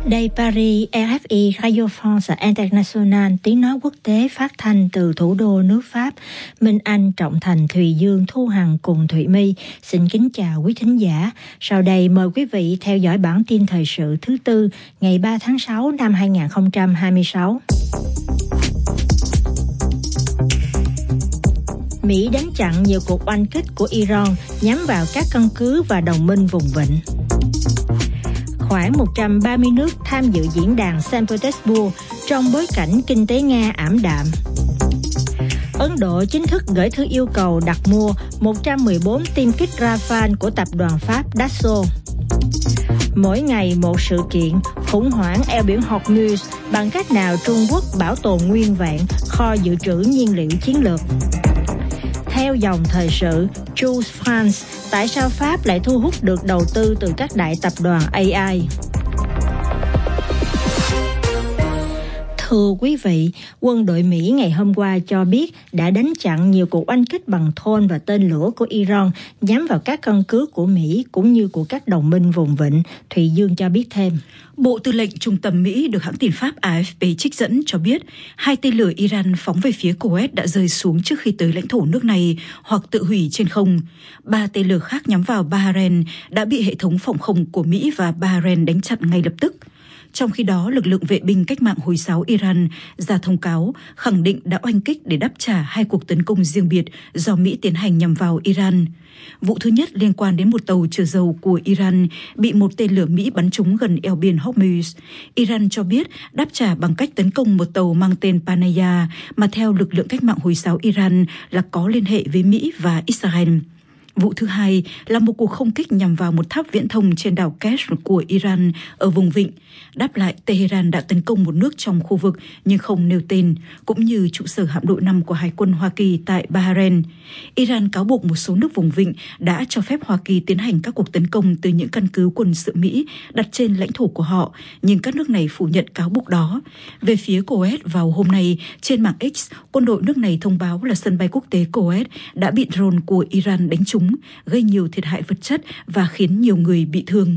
Đây Paris, RFI, Radio France International, tiếng nói quốc tế phát thanh từ thủ đô nước Pháp. Minh Anh, Trọng Thành, Thùy Dương, Thu Hằng cùng Thụy My xin kính chào quý thính giả. Sau đây mời quý vị theo dõi bản tin thời sự thứ Tư ngày 3 tháng 6 năm 2026. Mỹ đánh chặn nhiều cuộc oanh kích của Iran nhắm vào các căn cứ và đồng minh vùng vịnh. Khoảng 130 nước tham dự diễn đàn Saint Petersburg trong bối cảnh kinh tế Nga ảm đạm. Ấn Độ chính thức gửi thư yêu cầu đặt mua 114 tiêm kích Rafale của tập đoàn Pháp Dassault. Mỗi ngày một sự kiện, khủng hoảng eo biển Hormuz, bằng cách nào Trung Quốc bảo tồn nguyên vẹn kho dự trữ nhiên liệu chiến lược. Theo dòng thời sự, Jules France, tại sao Pháp lại thu hút được đầu tư từ các đại tập đoàn AI? Thưa quý vị, quân đội Mỹ ngày hôm qua cho biết đã đánh chặn nhiều cuộc oanh kích bằng drone và tên lửa của Iran nhắm vào các căn cứ của Mỹ cũng như của các đồng minh vùng vịnh. Thùy Dương cho biết thêm. Bộ Tư lệnh Trung tâm Mỹ được hãng tin Pháp AFP trích dẫn cho biết 2 tên lửa Iran phóng về phía Kuwait đã rơi xuống trước khi tới lãnh thổ nước này hoặc tự hủy trên không. 3 tên lửa khác nhắm vào Bahrain đã bị hệ thống phòng không của Mỹ và Bahrain đánh chặn ngay lập tức. Trong khi đó, lực lượng vệ binh cách mạng Hồi giáo Iran ra thông cáo khẳng định đã oanh kích để đáp trả 2 cuộc tấn công riêng biệt do Mỹ tiến hành nhằm vào Iran. Vụ thứ nhất liên quan đến một tàu chở dầu của Iran bị một tên lửa Mỹ bắn trúng gần eo biển Hormuz. Iran cho biết đáp trả bằng cách tấn công một tàu mang tên Panaya mà theo lực lượng cách mạng Hồi giáo Iran là có liên hệ với Mỹ và Israel. Vụ thứ hai là một cuộc không kích nhằm vào một tháp viễn thông trên đảo Kerch của Iran ở vùng vịnh. Đáp lại, Tehran đã tấn công một nước trong khu vực nhưng không nêu tên, cũng như trụ sở hạm đội 5 của Hải quân Hoa Kỳ tại Bahrain. Iran cáo buộc một số nước vùng vịnh đã cho phép Hoa Kỳ tiến hành các cuộc tấn công từ những căn cứ quân sự Mỹ đặt trên lãnh thổ của họ, nhưng các nước này phủ nhận cáo buộc đó. Về phía Kuwait, vào hôm nay, trên mạng X, quân đội nước này thông báo là sân bay quốc tế Kuwait đã bị drone của Iran đánh trúng, gây nhiều thiệt hại vật chất và khiến nhiều người bị thương.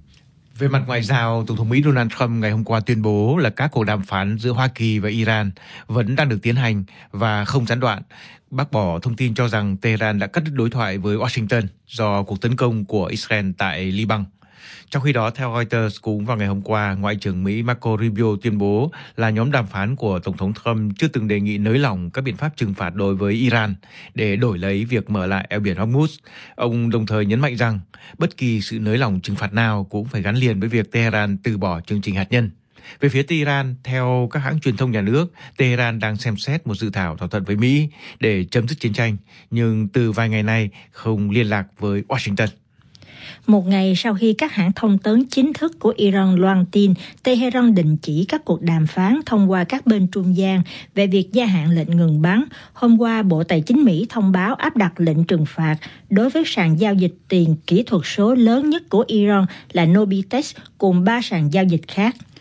Về mặt ngoại giao, Tổng thống Mỹ Donald Trump ngày hôm qua tuyên bố là các cuộc đàm phán giữa Hoa Kỳ và Iran vẫn đang được tiến hành và không gián đoạn, bác bỏ thông tin cho rằng Tehran đã cắt đứt đối thoại với Washington do cuộc tấn công của Israel tại Liban. Trong khi đó, theo Reuters, cũng vào ngày hôm qua, Ngoại trưởng Mỹ Marco Rubio tuyên bố là nhóm đàm phán của Tổng thống Trump chưa từng đề nghị nới lỏng các biện pháp trừng phạt đối với Iran để đổi lấy việc mở lại eo biển Hormuz. Ông đồng thời nhấn mạnh rằng bất kỳ sự nới lỏng trừng phạt nào cũng phải gắn liền với việc Tehran từ bỏ chương trình hạt nhân. Về phía Tehran, theo các hãng truyền thông nhà nước, Tehran đang xem xét một dự thảo thỏa thuận với Mỹ để chấm dứt chiến tranh, nhưng từ vài ngày nay không liên lạc với Washington. Một ngày sau khi các hãng thông tấn chính thức của Iran loan tin Tehran đình chỉ các cuộc đàm phán thông qua các bên trung gian về việc gia hạn lệnh ngừng bắn, hôm qua Bộ Tài chính Mỹ thông báo áp đặt lệnh trừng phạt đối với sàn giao dịch tiền kỹ thuật số lớn nhất của Iran là Nobitex cùng 3 sàn giao dịch khác.